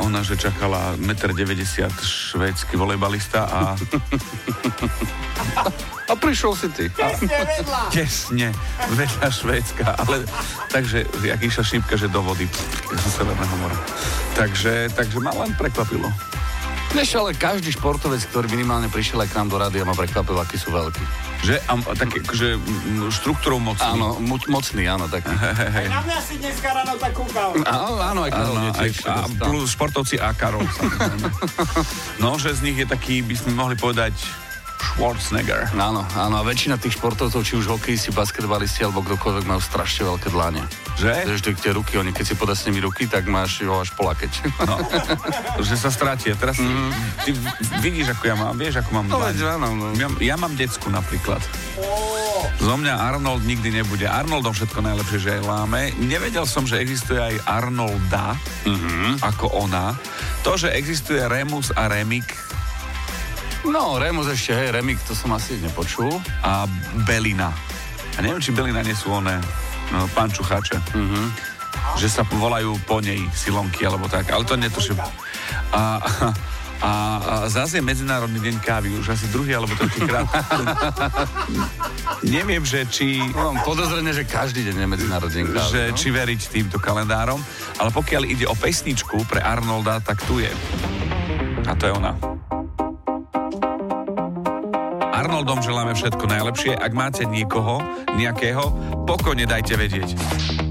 ona, že čakala 1,90 m švédsky volejbalista a... A prišiel si ty. Tesne vedľa Švédska, ale takže, jak išla šípka, že do vody zo Severného mora. Takže ma len prekvapilo. Vieš, ale každý športovec, ktorý minimálne prišiel aj k nám do rádia, ma prekvapil, akí sú veľkí. Že? Také, že štruktúrou mocný. Áno, mocný, áno, taký. Aj na mňa si dneska ráno tak kúkal. Áno, aj Karol Detieč. A plus športovci a Karol, samozrejme. No, že z nich je taký, by sme mohli povedať, Schwarzenegger. Áno, a väčšina tých športovcov, či už hokejisti, basketbalisti alebo kdokoľvek, majú strašne veľké dlane. Že? Že tie ruky, keď si podáš s nimi ruky, tak máš ho až polakeť. No, že sa stráti. Teraz ty vidíš, ako ja mám, vieš, ako mám dlaň. No. Ja mám decku napríklad. Zo mňa Arnold nikdy nebude. Arnoldom všetko najlepšie, že aj láme. Nevedel som, že existuje aj Arnolda, ako ona. To, že existuje Remus a Remik. No, Remus ešte, Remik, to som asi nepočul. A Belina. A neviem, či Belina nie sú one pančucháče. Že sa volajú po nej Silonky, alebo tak. Ale to netuším. A zase je Medzinárodný deň kávy, už asi druhý alebo tretí krát. Neviem, že či... Mám podozrenie, že každý deň je Medzinárodný deň kávy. Že či veriť týmto kalendárom, ale pokiaľ ide o pesničku pre Arnolda, tak tu je. A to je ona. Arnoldom želáme všetko najlepšie. Ak máte niekoho, nejakého, pokojne dajte vedieť.